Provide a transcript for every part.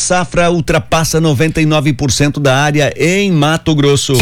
safra ultrapassa 99% da área em Mato Grosso.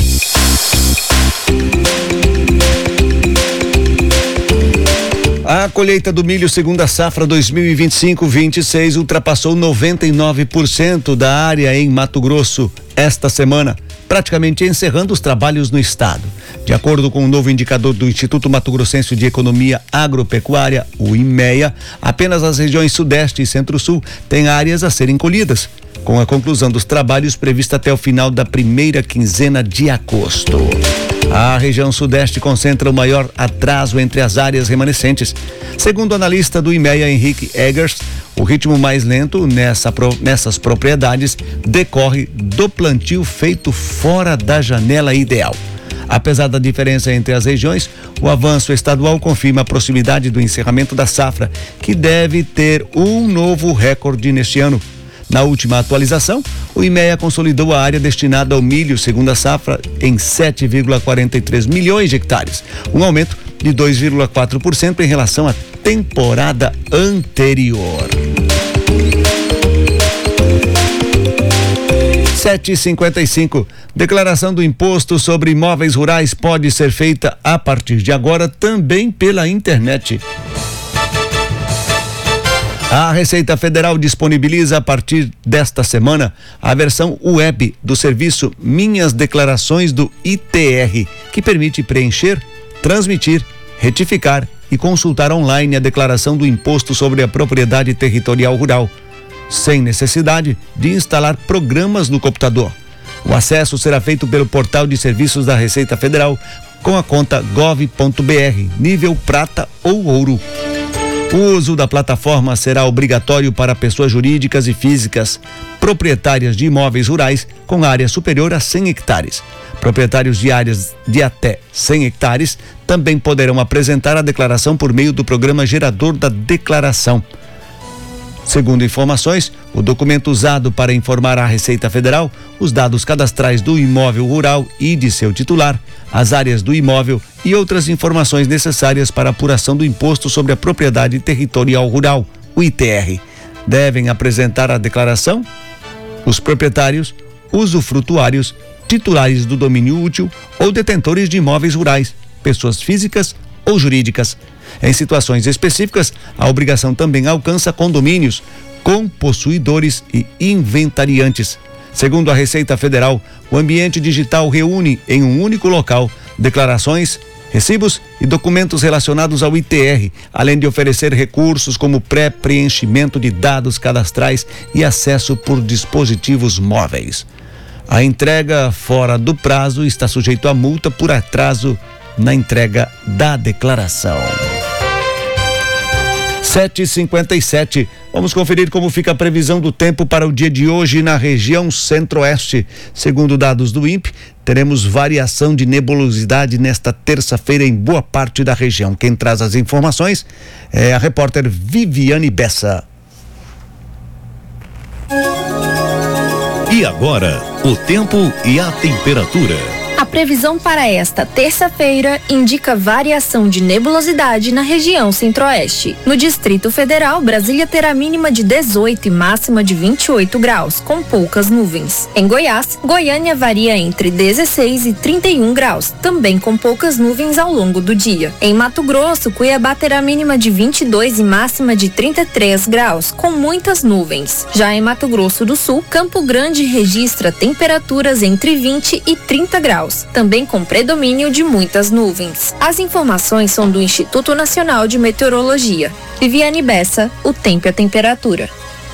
A colheita do milho segunda safra 2025-26 ultrapassou 99% da área em Mato Grosso esta semana, praticamente encerrando os trabalhos no estado. De acordo com o novo indicador do Instituto Mato Grossense de Economia Agropecuária, o IMEA, apenas as regiões Sudeste e Centro-Sul têm áreas a serem colhidas, com a conclusão dos trabalhos prevista até o final da primeira quinzena de agosto. A região Sudeste concentra o maior atraso entre as áreas remanescentes. Segundo o analista do IMEA, Henrique Eggers, o ritmo mais lento nessas propriedades decorre do plantio feito fora da janela ideal. Apesar da diferença entre as regiões, o avanço estadual confirma a proximidade do encerramento da safra, que deve ter um novo recorde neste ano. Na última atualização, o IMEA consolidou a área destinada ao milho segunda safra em 7,43 milhões de hectares, um aumento de 2,4% em relação à temporada anterior. 7h55. Declaração do imposto sobre imóveis rurais pode ser feita a partir de agora também pela internet. A Receita Federal disponibiliza a partir desta semana a versão web do serviço Minhas Declarações do ITR, que permite preencher, transmitir, retificar e consultar online a declaração do Imposto sobre a Propriedade Territorial Rural, sem necessidade de instalar programas no computador. O acesso será feito pelo portal de serviços da Receita Federal com a conta gov.br, nível prata ou ouro. O uso da plataforma será obrigatório para pessoas jurídicas e físicas, proprietárias de imóveis rurais com área superior a 100 hectares. Proprietários de áreas de até 100 hectares também poderão apresentar a declaração por meio do programa gerador da declaração. Segundo informações, o documento usado para informar à Receita Federal os dados cadastrais do imóvel rural e de seu titular, as áreas do imóvel e outras informações necessárias para a apuração do Imposto sobre a Propriedade Territorial Rural, o ITR. Devem apresentar a declaração os proprietários, usufrutuários, titulares do domínio útil ou detentores de imóveis rurais, pessoas físicas ou jurídicas. Em situações específicas, a obrigação também alcança condomínios com possuidores e inventariantes. Segundo a Receita Federal, o ambiente digital reúne em um único local declarações, recibos e documentos relacionados ao ITR, além de oferecer recursos como pré-preenchimento de dados cadastrais e acesso por dispositivos móveis. A entrega fora do prazo está sujeito a multa por atraso na entrega da declaração. 7h57. Vamos conferir como fica a previsão do tempo para o dia de hoje na região Centro-Oeste. Segundo dados do INPE, teremos variação de nebulosidade nesta terça-feira em boa parte da região. Quem traz as informações é a repórter Viviane Bessa. E agora, o tempo e a temperatura. A previsão para esta terça-feira indica variação de nebulosidade na região Centro-Oeste. No Distrito Federal, Brasília terá mínima de 18 e máxima de 28 graus, com poucas nuvens. Em Goiás, Goiânia varia entre 16 e 31 graus, também com poucas nuvens ao longo do dia. Em Mato Grosso, Cuiabá terá mínima de 22 e máxima de 33 graus, com muitas nuvens. Já em Mato Grosso do Sul, Campo Grande registra temperaturas entre 20 e 30 graus. Também com predomínio de muitas nuvens. As informações são do Instituto Nacional de Meteorologia. Viviane Bessa, o tempo e a temperatura.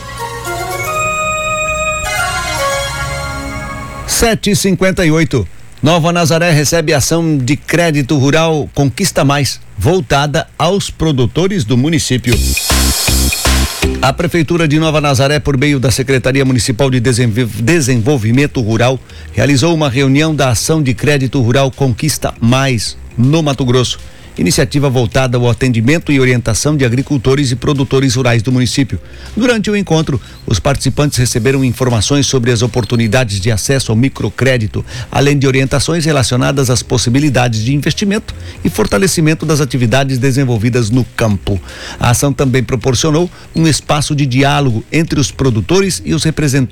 7h58. Nova Nazaré recebe ação de crédito rural Conquista Mais, voltada aos produtores do município. A Prefeitura de Nova Nazaré, por meio da Secretaria Municipal de Desenvolvimento Rural, realizou uma reunião da ação de crédito rural Conquista Mais, no Mato Grosso. Iniciativa voltada ao atendimento e orientação de agricultores e produtores rurais do município. Durante o encontro, os participantes receberam informações sobre as oportunidades de acesso ao microcrédito, além de orientações relacionadas às possibilidades de investimento e fortalecimento das atividades desenvolvidas no campo. A ação também proporcionou um espaço de diálogo entre os produtores e os representantes